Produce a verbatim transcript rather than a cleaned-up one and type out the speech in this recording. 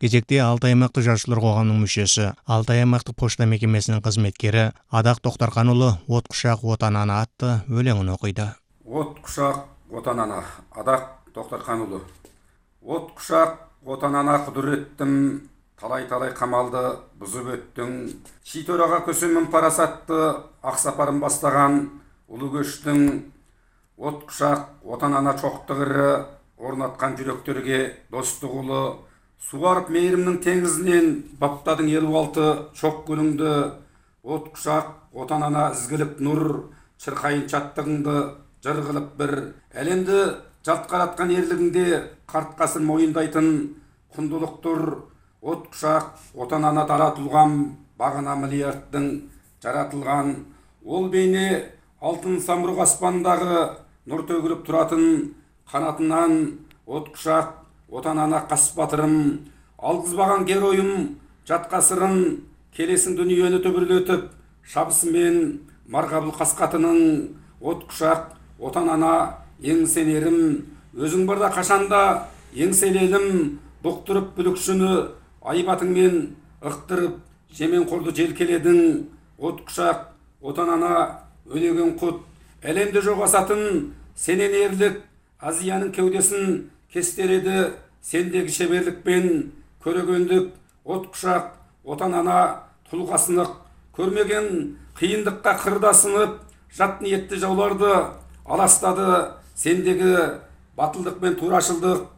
Кезекте Алтай аймактык жашылар коомунун мүчөсү, Алтай аймактык почта мекемесинин кызметкери Адак Токтаркан уулу «От кушак отан ана» атты өлеңин окуйду. От кушак отан ана, Адак Токтаркан уулу. От кушак отан ана кудуреттим, талай-талай камалды бузуп өттүң. Чийторага көсөмүн парасатты ак сапарын бастаган улуу көчтүң. От кушак отан ана чоктугыры орнаткан жүрөктөргө достук улуу. Сугарып мээримдин теңизинен баптадың элүү алты чок гүлүңдү. От кушак отан ана изгилик нур, чыркайын чаттыгыңды жыр кылып бир. Элемди жалт караткан эрлигиңди карткасын моюндайтын кундулуктур. От кушак отан ана таратылган багана миллиарддың жаратылган. Ол бейне алтын самрук аспандагы нур төгүлүп туратын канатынан. От кушак отан ана кас батырым, алгызбаган героюм жатка сырын, келесиң дүнүйөнү төбүрлөтүп шабысымен маргабыл каскатының. От кушак отан ана эңсенерим, өзүң барда кашанда эңселелим, буктуруп бүлүкшүнү айбатыңмен ыктырып жемен корду желкеледиң. От кушак отан ана өнөгөн кут, элемде жок асатын сенен эрлик Азиянын кеудесин кестереди сендеги шеберликпен көрөгөндүк. От кушак отан ана тулгасынык, көрмеген кыйындыкка кырда сынып, жат ниетти жауларды аластады сендеги батылдык мен туурашылдык.